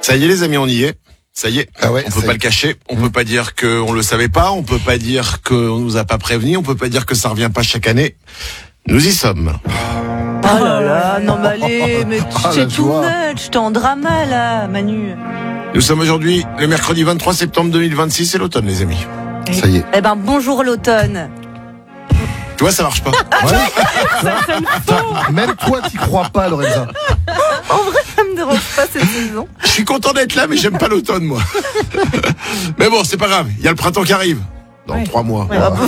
Ça y est les amis, on y est. Ça y est, Ah ouais, on peut pas le cacher, on peut pas dire qu'on le savait pas, on peut pas dire qu'on nous a pas prévenu, on peut pas dire que ça revient pas chaque année. Nous y sommes. Oh là là, non mais allez, mais c'est la too joie. much, t'es en drama là, Manu. Nous sommes aujourd'hui le mercredi 23 septembre 2026, c'est l'automne les amis. Ça y est. Eh ben bonjour l'automne. Tu vois, ça marche pas. Putain, même toi, t'y crois pas, Lorenza. En vrai, ça me dérange pas cette saison. Je suis content d'être là, mais j'aime pas l'automne moi. Mais bon, c'est pas grave, il y a le printemps qui arrive. Dans 3 mois.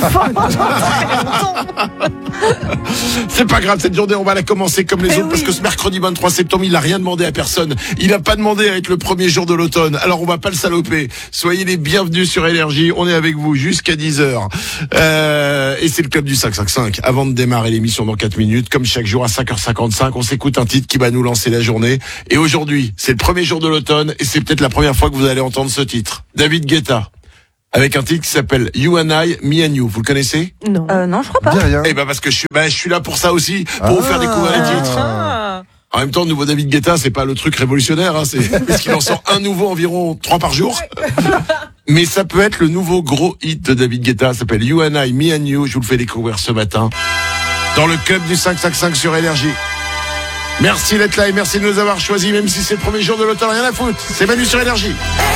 C'est pas grave, cette journée, on va la commencer comme les autres, parce que ce mercredi 23 septembre, il a rien demandé à personne. Il a pas demandé à être le premier jour de l'automne. Alors, on va pas le saloper. Soyez les bienvenus sur Énergie. On est avec vous jusqu'à 10h. Et c'est le club du 555. Avant de démarrer l'émission dans 4 minutes, comme chaque jour à 5h55, on s'écoute un titre qui va nous lancer la journée. Et aujourd'hui, c'est le premier jour de l'automne, et c'est peut-être la première fois que vous allez entendre ce titre. David Guetta. Avec un titre qui s'appelle You and I, Me and You. Vous le connaissez? Non, je crois pas. Dis rien. Eh ben parce que je suis là pour ça aussi, pour vous faire découvrir les titres. En même temps, le nouveau David Guetta, c'est pas le truc révolutionnaire, hein, c'est parce qu'il en sort un nouveau environ 3 par jour. Mais ça peut être le nouveau gros hit de David Guetta, ça s'appelle You and I, Me and You. Je vous le fais découvrir ce matin dans le club du 555 sur Énergie. Merci d'être là et merci de nous avoir choisis, même si c'est le premier jour de l'automne, rien à foutre. C'est Manu sur Énergie.